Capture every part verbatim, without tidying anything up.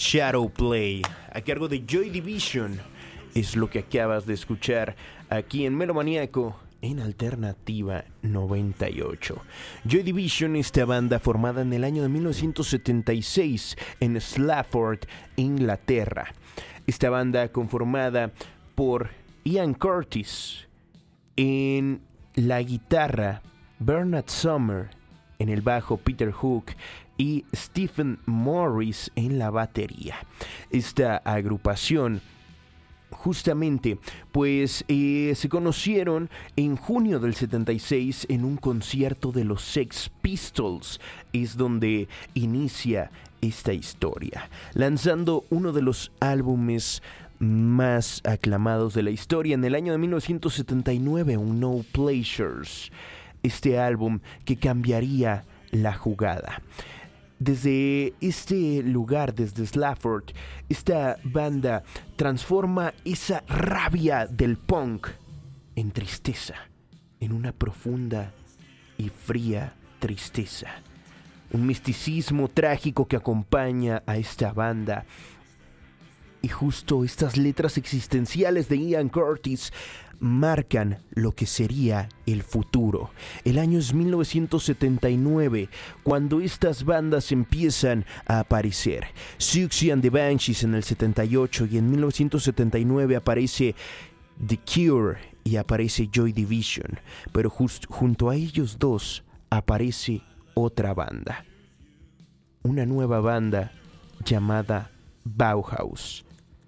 Shadowplay, a cargo de Joy Division, es lo que acabas de escuchar aquí en Melomaniaco en Alternativa noventa y ocho. Joy Division, esta banda formada en el año de mil novecientos setenta y seis en Slafford, Inglaterra. Esta banda conformada por Ian Curtis en la guitarra, Bernard Sumner en el bajo, Peter Hook y Stephen Morris en la batería. Esta agrupación justamente pues eh, se conocieron en junio del setenta y seis en un concierto de los Sex Pistols. Es donde inicia esta historia, lanzando uno de los álbumes más aclamados de la historia en el año de mil novecientos setenta y nueve, un No Pleasures. Este álbum que cambiaría la jugada. Desde este lugar, desde Slafford, esta banda transforma esa rabia del punk en tristeza, en una profunda y fría tristeza. Un misticismo trágico que acompaña a esta banda. Y justo estas letras existenciales de Ian Curtis marcan lo que sería el futuro. El año es mil novecientos setenta y nueve, cuando estas bandas empiezan a aparecer. Siouxsie and the Banshees en el setenta y ocho, y en mil novecientos setenta y nueve aparece The Cure y aparece Joy Division. Pero just, junto a ellos dos aparece otra banda. Una nueva banda llamada Bauhaus,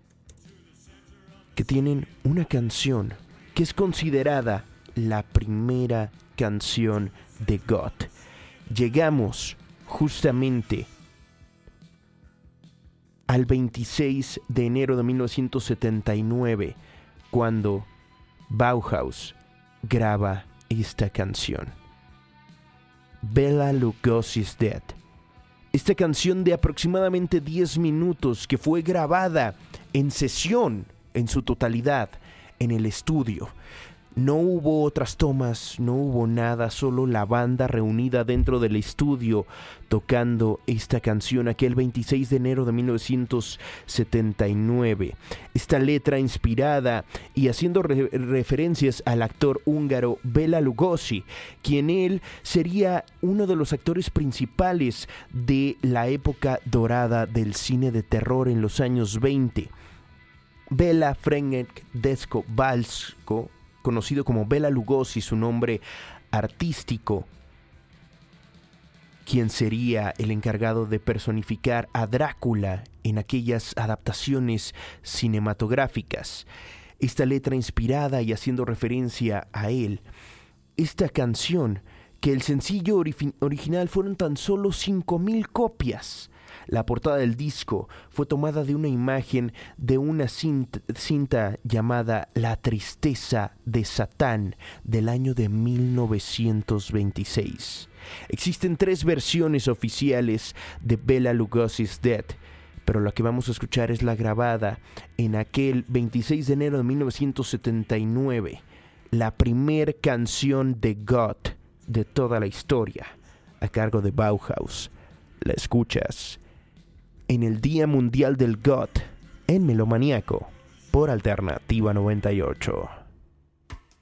que tienen una canción que es considerada la primera canción de Goth. Llegamos justamente al veintiséis de enero de mil novecientos setenta y nueve, cuando Bauhaus graba esta canción, Bela Lugosi's Dead. Esta canción de aproximadamente diez minutos que fue grabada en sesión en su totalidad en el estudio. No hubo otras tomas, no hubo nada, solo la banda reunida dentro del estudio tocando esta canción aquel veintiséis de enero de mil novecientos setenta y nueve. Esta letra inspirada y haciendo re- referencias al actor húngaro Bela Lugosi, quien él sería uno de los actores principales de la época dorada del cine de terror en los años veinte. Bela Frank Desko Balsko, conocido como Bela Lugosi, su nombre artístico, quien sería el encargado de personificar a Drácula en aquellas adaptaciones cinematográficas. Esta letra inspirada y haciendo referencia a él. Esta canción, que el sencillo ori- original fueron tan solo cinco mil copias. La portada del disco fue tomada de una imagen de una cinta, cinta llamada La Tristeza de Satán del año de mil novecientos veintiséis. Existen tres versiones oficiales de Bela Lugosi's Dead, pero la que vamos a escuchar es la grabada en aquel veintiséis de enero de mil novecientos setenta y nueve, la primer canción de Goth de toda la historia, a cargo de Bauhaus. La escuchas en el Día Mundial del Goth en Melomaniaco por Alternativa noventa y ocho.